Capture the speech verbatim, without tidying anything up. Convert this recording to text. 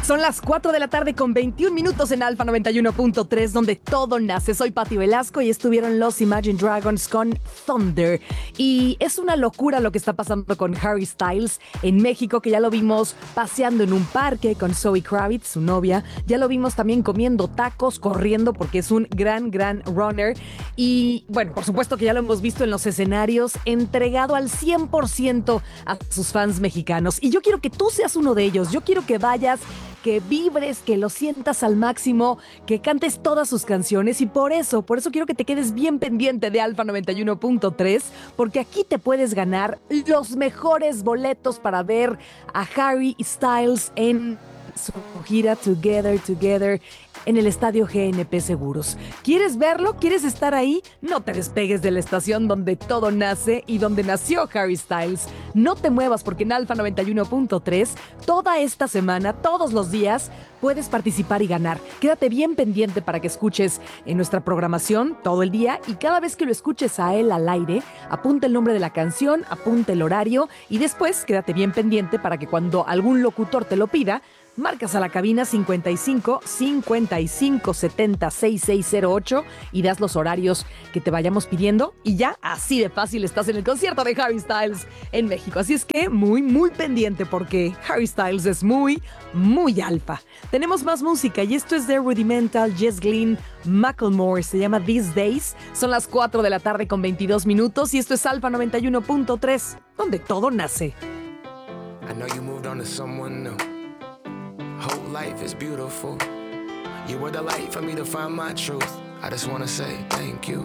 Son las cuatro de la tarde con veintiún minutos en Alfa noventa y uno punto tres, donde todo nace. Soy Pati Velasco y estuvieron los Imagine Dragons con Thunder. Y es una locura lo que está pasando con Harry Styles en México, que ya lo vimos paseando en un parque con Zoe Kravitz, su novia. Ya lo vimos también comiendo tacos, corriendo, porque es un gran, gran runner. Y bueno, por supuesto que ya lo hemos visto en los escenarios, entregado al cien por ciento a sus fans mexicanos. Y yo quiero que tú seas uno de ellos. Yo quiero que vayas, que vibres, que lo sientas al máximo, que cantes todas sus canciones, y por eso, por eso quiero que te quedes bien pendiente de Alfa noventa y uno punto tres, porque aquí te puedes ganar los mejores boletos para ver a Harry Styles en su gira Together, Together en el Estadio G N P Seguros. ¿Quieres verlo? ¿Quieres estar ahí? No te despegues de la estación donde todo nace y donde nació Harry Styles. No te muevas, porque en Alfa noventa y uno punto tres toda esta semana, todos los días, puedes participar y ganar. Quédate bien pendiente para que escuches en nuestra programación todo el día, y cada vez que lo escuches a él al aire, apunta el nombre de la canción, apunta el horario, y después quédate bien pendiente para que cuando algún locutor te lo pida, marcas a la cabina cincuenta y cinco, cincuenta y cinco, setenta, sesenta y seis cero ocho y das los horarios que te vayamos pidiendo, y ya así de fácil estás en el concierto de Harry Styles en México. Así es que muy, muy pendiente, porque Harry Styles es muy, muy alfa. Tenemos más música, y esto es de Rudimental, Jess Glynne, Macklemore. Se llama These Days. Son las cuatro de la tarde con veintidós minutos, y esto es Alfa noventa y uno punto tres, donde todo nace. I know you moved on to someone new. Whole life is beautiful. You were the light for me to find my truth. I just wanna say thank you.